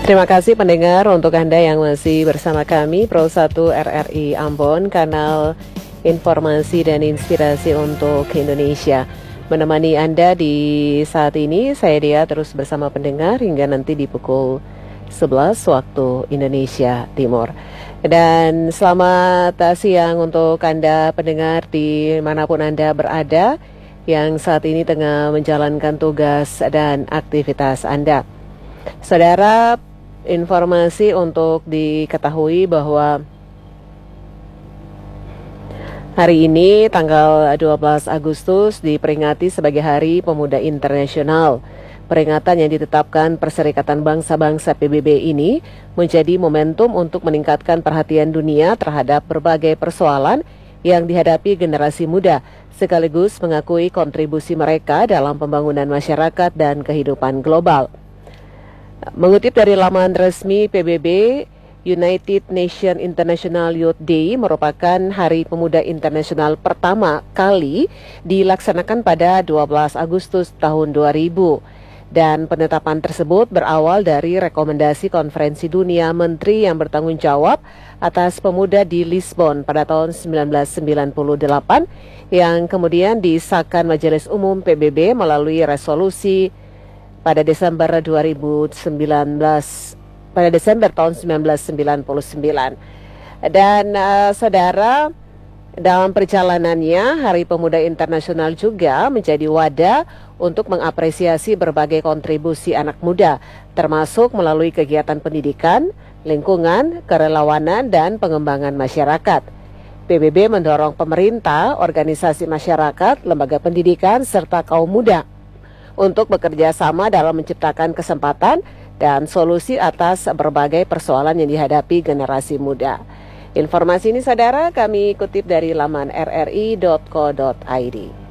Terima kasih pendengar untuk Anda yang masih bersama kami Pro 1 RRI Ambon, kanal informasi dan inspirasi untuk Indonesia. Menemani Anda di saat ini, saya Dea terus bersama pendengar hingga nanti di pukul 11 waktu Indonesia Timur. Dan selamat siang untuk Anda pendengar dimanapun Anda berada yang saat ini tengah menjalankan tugas dan aktivitas Anda. Saudara, informasi untuk diketahui bahwa hari ini tanggal 12 Agustus diperingati sebagai Hari Pemuda Internasional. Peringatan yang ditetapkan Perserikatan Bangsa-Bangsa PBB ini menjadi momentum untuk meningkatkan perhatian dunia terhadap berbagai persoalan yang dihadapi generasi muda, sekaligus mengakui kontribusi mereka dalam pembangunan masyarakat dan kehidupan global. Mengutip dari laman resmi PBB, United Nations International Youth Day merupakan Hari Pemuda Internasional pertama kali dilaksanakan pada 12 Agustus tahun 2000. Dan penetapan tersebut berawal dari rekomendasi Konferensi Dunia Menteri yang bertanggung jawab atas pemuda di Lisbon pada tahun 1998 yang kemudian disahkan Majelis Umum PBB melalui resolusi pada Desember 2019, pada Desember tahun 1999. Dan saudara, dalam perjalanannya Hari Pemuda Internasional juga menjadi wadah untuk mengapresiasi berbagai kontribusi anak muda, termasuk melalui kegiatan pendidikan, lingkungan, kerelawanan, dan pengembangan masyarakat. PBB mendorong pemerintah, organisasi masyarakat, lembaga pendidikan, serta kaum muda untuk bekerja sama dalam menciptakan kesempatan dan solusi atas berbagai persoalan yang dihadapi generasi muda. Informasi ini saudara kami kutip dari laman rri.co.id.